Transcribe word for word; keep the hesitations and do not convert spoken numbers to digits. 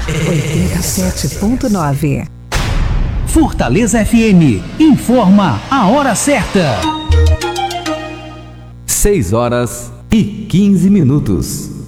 oitenta e sete ponto nove. Fortaleza F M informa a hora certa. seis horas e quinze minutos.